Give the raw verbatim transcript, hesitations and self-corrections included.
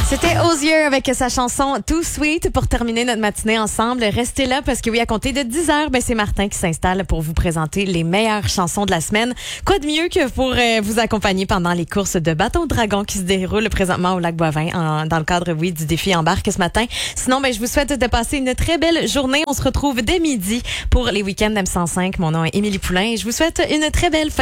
C'était Osier avec sa chanson Too Sweet pour terminer notre matinée ensemble. Restez là parce que oui, à compter de dix heures, ben c'est Martin qui s'installe pour vous présenter les meilleures chansons de la semaine. Quoi de mieux que pour euh, vous accompagner pendant les courses de bateau dragon qui se déroulent présentement au lac Boivin en, dans le cadre, oui, du défi Embarque ce matin. Sinon, ben je vous souhaite de passer une très belle journée. On se retrouve dès midi pour les week-ends d'M cent cinq. Mon nom est Émilie Poulain et je vous souhaite une très belle fin